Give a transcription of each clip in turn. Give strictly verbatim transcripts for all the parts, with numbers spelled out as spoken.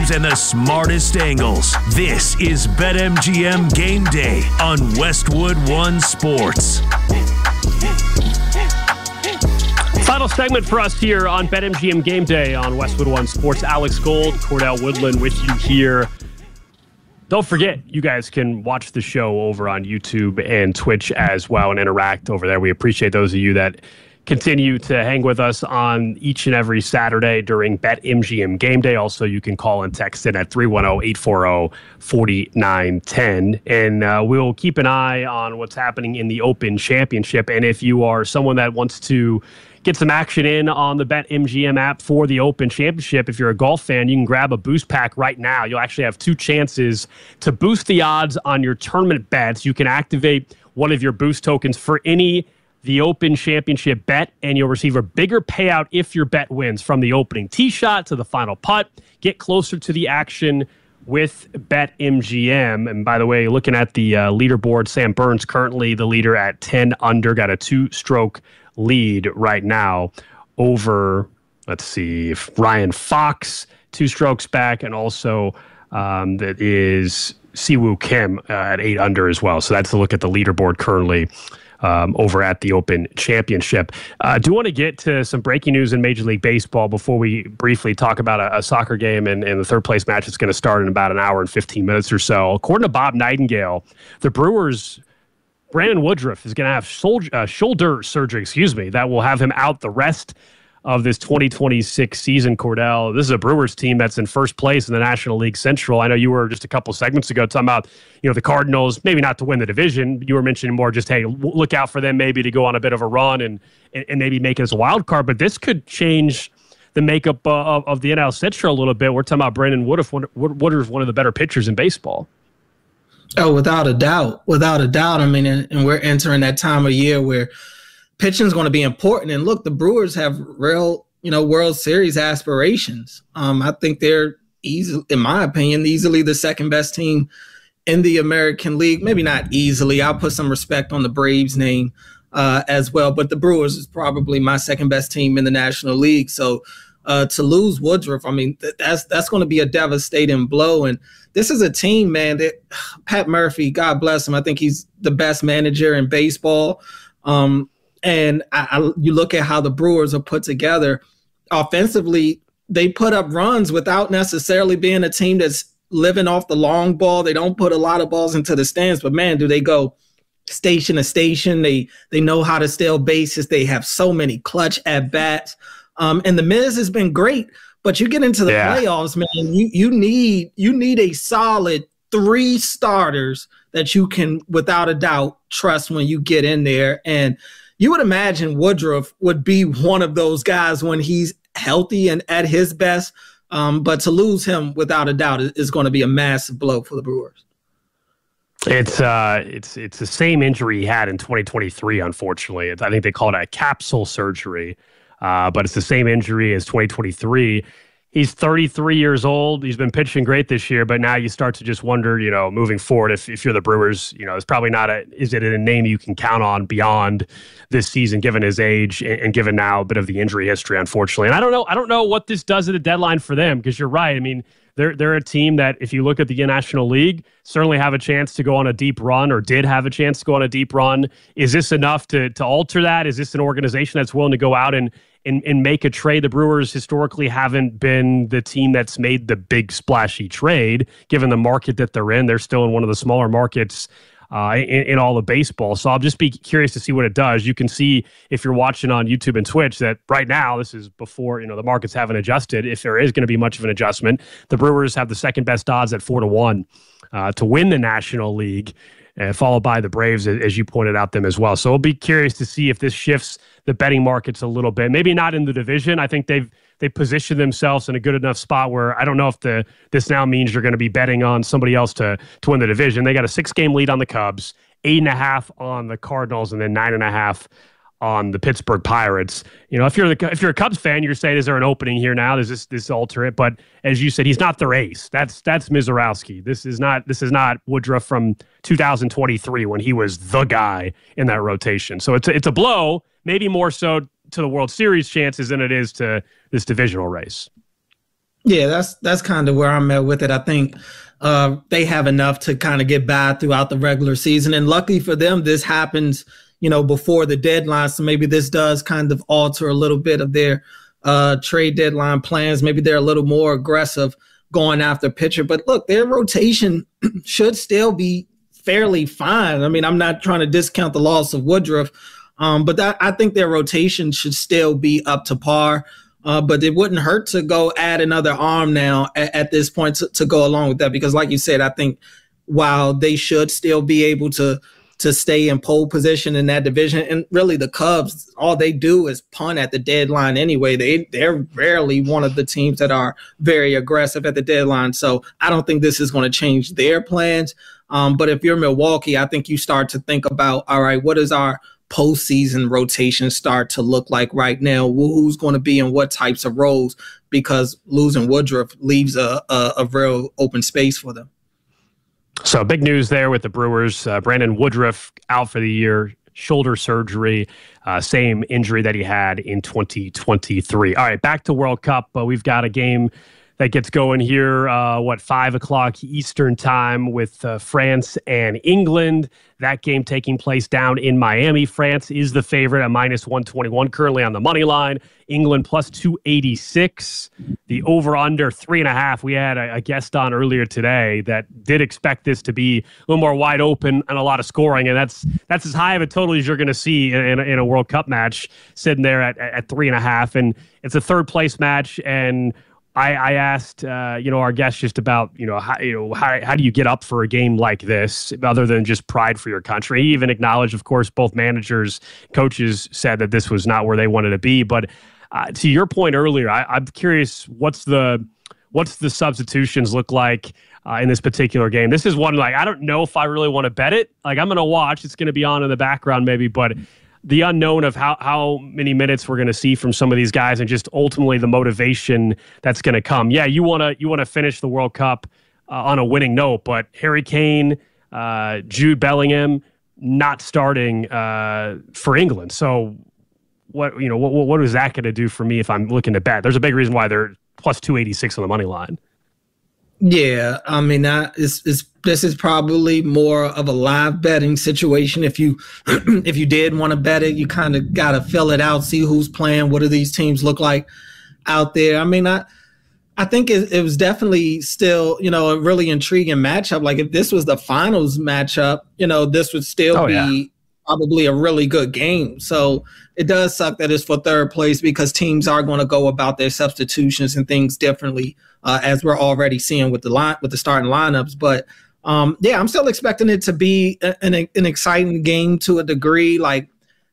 odds and the smartest angles. This is BetMGM Game Day on Westwood One Sports. Final segment for us here on BetMGM Game Day on Westwood One Sports. Alex Gold, Cordell Woodland with you here. Don't forget, you guys can watch the show over on YouTube and Twitch as well and interact over there. We appreciate those of you that continue to hang with us on each and every Saturday during BetMGM Game Day. Also, you can call and text in at three one zero, eight four zero, four nine one zero. And uh, we'll keep an eye on what's happening in the Open Championship. And if you are someone that wants to get some action in on the BetMGM app for the Open Championship, if you're a golf fan, you can grab a boost pack right now. You'll actually have two chances to boost the odds on your tournament bets. You can activate one of your boost tokens for any the Open Championship bet, and you'll receive a bigger payout if your bet wins. From the opening tee shot to the final putt, get closer to the action with BetMGM. And by the way, looking at the uh, leaderboard, Sam Burns currently the leader at ten under, got a two-stroke lead right now over, let's see, Ryan Fox, two strokes back, and also um, that is Siwoo Kim uh, at eight under as well. So that's a look at the leaderboard currently Um, over at the Open Championship. I uh, do want to get to some breaking news in Major League Baseball before we briefly talk about a, a soccer game and, and the third place match that's going to start in about an hour and fifteen minutes or so. According to Bob Nightingale, the Brewers' Brandon Woodruff is going to have shoulder, uh, shoulder surgery, excuse me, that will have him out the rest of this twenty twenty-six season. Cordell, this is a Brewers team that's in first place in the National League Central. I know you were just a couple segments ago talking about, you know, the Cardinals, maybe not to win the division. You were mentioning more just, hey, look out for them maybe to go on a bit of a run and and, and maybe make it as a wild card. But this could change the makeup uh, of, of the N L Central a little bit. We're talking about Brandon Woodruff. Woodruff, one of the better pitchers in baseball. Oh, without a doubt. Without a doubt. I mean, and, and we're entering that time of year where pitching is going to be important. And look, the Brewers have real, you know, World Series aspirations. Um, I think they're easily, in my opinion, easily the second best team in the American League. Maybe not easily. I'll put some respect on the Braves name uh, as well. But the Brewers is probably my second best team in the National League. So uh, to lose Woodruff, I mean, th- that's that's going to be a devastating blow. And this is a team, man, that Pat Murphy, God bless him. I think he's the best manager in baseball. Um, And I, I, you look at how the Brewers are put together offensively, they put up runs without necessarily being a team that's living off the long ball. They don't put a lot of balls into the stands, but man, do they go station to station. They they know how to steal bases. They have so many clutch at bats. Um, and the Miz has been great, but you get into the yeah. playoffs, man, you you need you need a solid three starters that you can, without a doubt, trust when you get in there. And you would imagine Woodruff would be one of those guys when he's healthy and at his best. Um, but to lose him, without a doubt, is, is going to be a massive blow for the Brewers. It's uh, it's it's the same injury he had in twenty twenty-three, unfortunately. It's, I think they call it a capsule surgery, uh, but it's the same injury as twenty twenty-three. He's thirty-three years old. He's been pitching great this year, but now you start to just wonder, you know, moving forward, if, if you're the Brewers, you know, it's probably not a, is it a name you can count on beyond this season, given his age and, and given now a bit of the injury history, unfortunately. And I don't know, I don't know what this does at the deadline for them, because you're right. I mean, they're, they're a team that, if you look at the National League, certainly have a chance to go on a deep run, or did have a chance to go on a deep run. Is this enough to, to alter that? Is this an organization that's willing to go out and, And, and make a trade? The Brewers historically haven't been the team that's made the big splashy trade, given the market that they're in. They're still in one of the smaller markets uh, in, in all of baseball. So I'll just be curious to see what it does. You can see, if you're watching on YouTube and Twitch, that right now, this is before, you know, the markets haven't adjusted. If there is going to be much of an adjustment, the Brewers have the second best odds at four to one uh, to win the National League, Uh, followed by the Braves, as you pointed out, them as well. So we'll be curious to see if this shifts the betting markets a little bit. Maybe not in the division. I think they've they positioned themselves in a good enough spot where I don't know if the this now means you're going to be betting on somebody else to to win the division. They got a six-game lead on the Cubs, eight and a half on the Cardinals, and then nine and a half on the Pittsburgh Pirates. You know, if you're the if you're a Cubs fan, you're saying, is there an opening here now? Does this this alter it? But as you said, he's not their ace. That's that's Mizorowski. This is not this is not Woodruff from two thousand twenty-three when he was the guy in that rotation. So it's a, it's a blow, maybe more so to the World Series chances than it is to this divisional race. Yeah, that's that's kind of where I'm at with it. I think uh, they have enough to kind of get by throughout the regular season. And luckily for them, this happens, you know, before the deadline. So maybe this does kind of alter a little bit of their uh, trade deadline plans. Maybe they're a little more aggressive going after pitcher. But look, their rotation should still be fairly fine. I mean, I'm not trying to discount the loss of Woodruff, um, but that, I think their rotation should still be up to par. Uh, but it wouldn't hurt to go add another arm now at, at this point to, to go along with that, because like you said, I think while they should still be able to to stay in pole position in that division, and really the Cubs, all they do is punt at the deadline anyway. They, they're rarely one of the teams that are very aggressive at the deadline. So I don't think this is going to change their plans. Um, but if you're Milwaukee, I think you start to think about, all right, what is our postseason rotation start to look like right now? Who's going to be in what types of roles? Because losing Woodruff leaves a, a, a real open space for them. So big news there with the Brewers. Uh, Brandon Woodruff out for the year, shoulder surgery, uh, same injury that he had in twenty twenty-three. All right, back to World Cup. Uh, we've got a game that gets going here, uh, what, five o'clock Eastern time with uh, France and England. That game taking place down in Miami. France is the favorite at minus one twenty-one, currently on the money line. England plus two eighty-six. The over-under, three and a half. We had a, a guest on earlier today that did expect this to be a little more wide open and a lot of scoring, and that's that's as high of a total as you're going to see in, in, a, in a World Cup match, sitting there at, at three and a half. And it's a third-place match, and I, I asked, uh, you know, our guest just about, you know, how, you know, how, how do you get up for a game like this other than just pride for your country? He even acknowledged, of course, both managers, coaches said that this was not where they wanted to be. But uh, to your point earlier, I, I'm curious, what's the what's the substitutions look like uh, in this particular game? This is one, like, I don't know if I really want to bet it. Like, I'm going to watch. It's going to be on in the background maybe, but the unknown of how, how many minutes we're going to see from some of these guys, and just ultimately the motivation that's going to come. Yeah, you want to you want to finish the World Cup uh, on a winning note, but Harry Kane, uh, Jude Bellingham not starting uh, for England. So what you know what what is that going to do for me if I'm looking to bet? There's a big reason why they're plus two eighty-six on the money line. Yeah, I mean, that is is this is probably more of a live betting situation. If you if you did want to bet it, you kind of got to fill it out, see who's playing, what do these teams look like out there. I mean, I I think it, it was definitely still, you know, a really intriguing matchup. Like, if this was the finals matchup, you know, this would still oh, be yeah. probably a really good game. So it does suck that it's for third place, because teams are going to go about their substitutions and things differently, uh, as we're already seeing with the line with the starting lineups. But um, yeah, I'm still expecting it to be an, an exciting game to a degree. Like,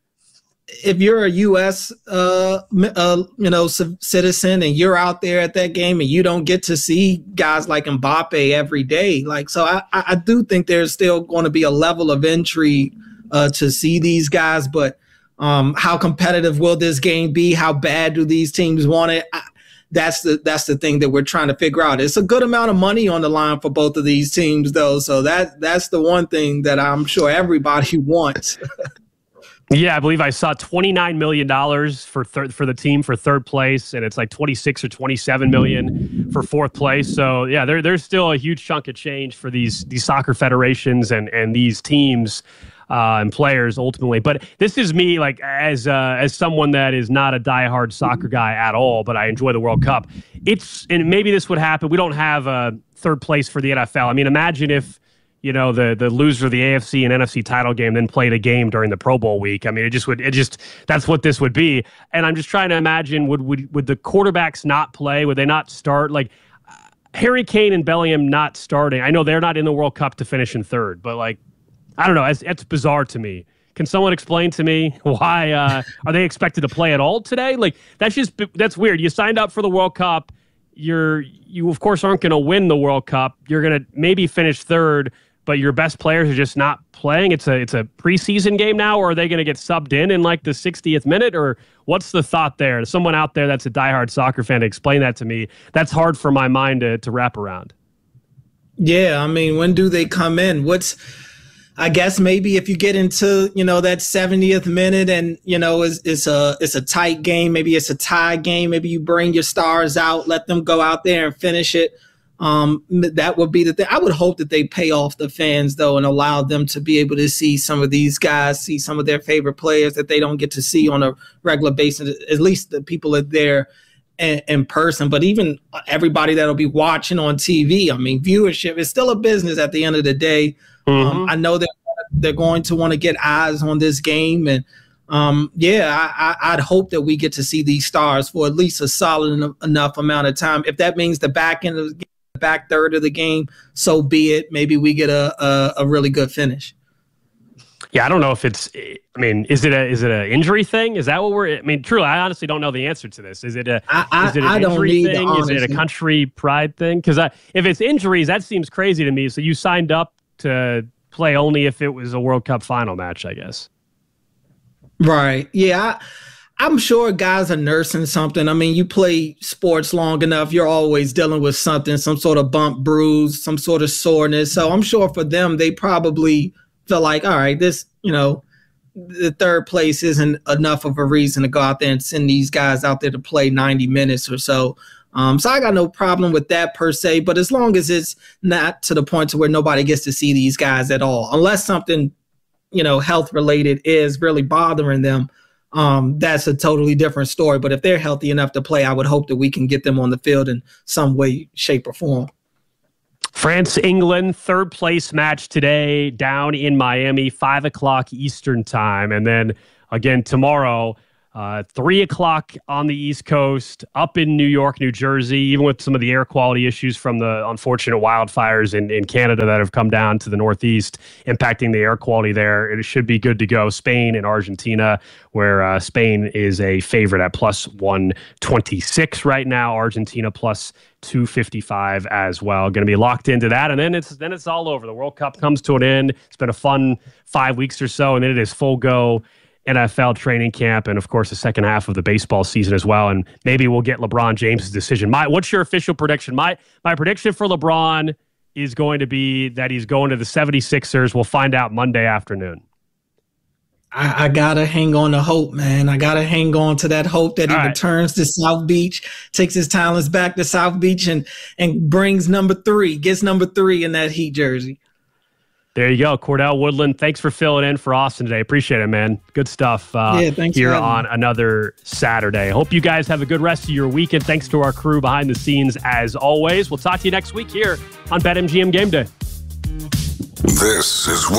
if you're a U S uh, uh, you know c- citizen and you're out there at that game and you don't get to see guys like Mbappe every day, like, so I, I do think there's still going to be a level of intrigue uh, to see these guys. But um, how competitive will this game be? How bad do these teams want it? I, That's the that's the thing that we're trying to figure out. It's a good amount of money on the line for both of these teams, though. So that that's the one thing that I'm sure everybody wants. Yeah, I believe I saw twenty-nine million dollars for third for the team for third place, and it's like twenty-six or twenty-seven million for fourth place. So yeah, there there's still a huge chunk of change for these these soccer federations and and these teams. Uh, and players ultimately. But this is me, like, as uh, as someone that is not a diehard soccer guy at all, but I enjoy the World Cup. It's and maybe this would happen. We don't have a third place for the N F L. I mean, imagine if, you know, the the loser of the A F C and N F C title game then played a game during the Pro Bowl week. I mean, it just would it just that's what this would be. And I'm just trying to imagine, would would would the quarterbacks not play? Would they not start? Like, Harry Kane and Bellingham not starting. I know they're not in the World Cup to finish in third, but like, I don't know. It's, it's bizarre to me. Can someone explain to me why uh, are they expected to play at all today? Like, that's just that's weird. You signed up for the World Cup. You're you of course aren't going to win the World Cup. You're going to maybe finish third, but your best players are just not playing. It's a it's a preseason game now, or are they going to get subbed in in like the sixtieth minute, or what's the thought there? Someone out there that's a diehard soccer fan to explain that to me. That's hard for my mind to to wrap around. Yeah, I mean, when do they come in? What's I guess maybe if you get into, you know, that seventieth minute and, you know, it's, it's a it's a tight game, maybe it's a tie game, maybe you bring your stars out, let them go out there and finish it. Um, that would be the thing. I would hope that they pay off the fans, though, and allow them to be able to see some of these guys, see some of their favorite players that they don't get to see on a regular basis, at least the people that they're in, in person. But even everybody that'll be watching on T V, I mean, viewership is still a business at the end of the day. Mm-hmm. Um, I know that they're going to want to get eyes on this game. And, um, yeah, I, I, I'd hope that we get to see these stars for at least a solid en- enough amount of time. If that means the back end of the game, the back third of the game, so be it. Maybe we get a, a, a really good finish. Yeah, I don't know if it's, I mean, is it a is it an injury thing? Is that what we're, I mean, truly, I honestly don't know the answer to this. Is it a, I, I, is it an I injury don't thing? Is it a country pride thing? Because if it's injuries, that seems crazy to me. So you signed up to play only if it was a World Cup final match, I guess. Right. Yeah. I, I'm sure guys are nursing something. I mean, you play sports long enough, you're always dealing with something, some sort of bump, bruise, some sort of soreness. So I'm sure for them, they probably feel like, all right, this, you know, the third place isn't enough of a reason to go out there and send these guys out there to play ninety minutes or so. Um, so I got no problem with that per se, but as long as it's not to the point to where nobody gets to see these guys at all, unless something, you know, health related is really bothering them, um, that's a totally different story. But if they're healthy enough to play, I would hope that we can get them on the field in some way, shape, or form. France, England, third place match today down in Miami, five o'clock Eastern time. And then again tomorrow, Uh, three o'clock on the East Coast, up in New York, New Jersey, even with some of the air quality issues from the unfortunate wildfires in, in Canada that have come down to the Northeast, impacting the air quality there. It should be good to go. Spain and Argentina, where uh, Spain is a favorite at plus one twenty-six right now. Argentina plus two fifty-five as well. Going to be locked into that, and then it's then it's all over. The World Cup comes to an end. It's been a fun five weeks or so, and then it is full go N F L training camp, and of course the second half of the baseball season as well. And maybe we'll get LeBron James' decision. My, what's your official prediction? My my prediction for LeBron is going to be that he's going to the seventy-sixers. We'll find out Monday afternoon. I, I gotta hang on to hope, man. I gotta hang on to that hope that he right. returns to South Beach, takes his talents back to South Beach, and and brings number three, gets number three in that Heat jersey. There you go. Cordell Woodland, thanks for filling in for Austin today. Appreciate it, man. Good stuff uh, yeah, thanks here on another Saturday. Hope you guys have a good rest of your weekend. Thanks to our crew behind the scenes as always. We'll talk to you next week here on BetMGM Game Day. This is